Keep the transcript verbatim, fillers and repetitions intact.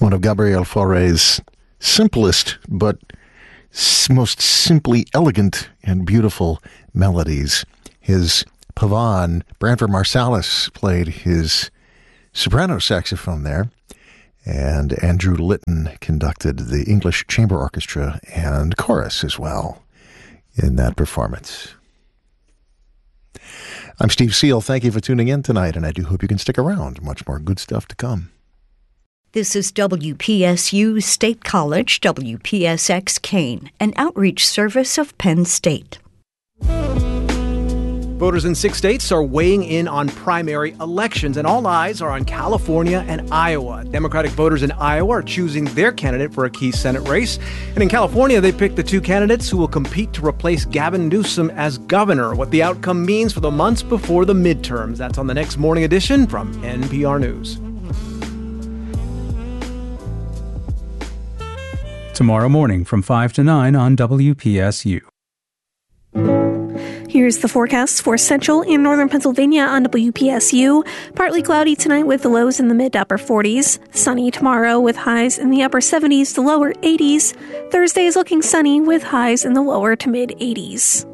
one of Gabriel Fauré's simplest but most simply elegant and beautiful melodies. His Pavan, Branford Marsalis, played his soprano saxophone there, and Andrew Litton conducted the English Chamber Orchestra and chorus as well in that performance. I'm Steve Seal. Thank you for tuning in tonight, and I do hope you can stick around. Much more good stuff to come. This is W P S U State College, W P S X Kane, an outreach service of Penn State. Voters in six states are weighing in on primary elections, and all eyes are on California and Iowa. Democratic voters in Iowa are choosing their candidate for a key Senate race. And in California, they picked the two candidates who will compete to replace Gavin Newsom as governor. What the outcome means for the months before the midterms. That's on the next morning edition from N P R News. Tomorrow morning from five to nine on W P S U. Here's the forecast for central and northern Pennsylvania on W P S U. Partly cloudy tonight with the lows in the mid to upper forties. Sunny tomorrow with highs in the upper seventies to lower eighties. Thursday is looking sunny with highs in the lower to mid eighties.